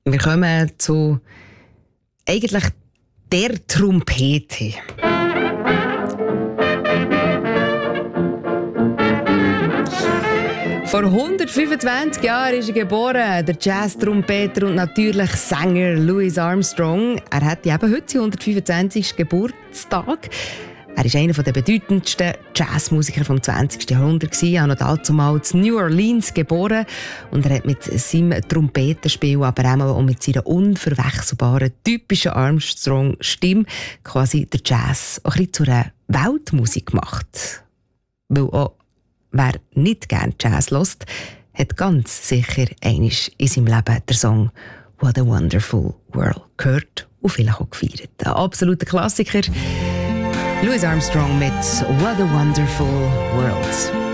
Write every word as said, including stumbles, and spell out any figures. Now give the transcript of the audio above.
Wir kommen zu eigentlich der Trompete. Vor hundertfünfundzwanzig Jahren ist er geboren, der Jazz-Trompeter und natürlich Sänger Louis Armstrong. Er hat eben heute seinen hundertfünfundzwanzigsten Geburtstag. Er ist einer der bedeutendsten Jazzmusiker des zwanzigsten Jahrhunderts. Er ist noch damals in New Orleans geboren und er hat mit seinem Trompetenspiel, aber auch mit seiner unverwechselbaren, typischen Armstrong-Stimme quasi der Jazz auch ein bisschen zu einer Weltmusik gemacht. Weil auch wer nicht gerne Jazz hört, hat ganz sicher einmal in seinem Leben den Song «What a Wonderful World» gehört und vielleicht auch gefeiert. Ein absoluter Klassiker. Louis Armstrong mit «What a Wonderful World».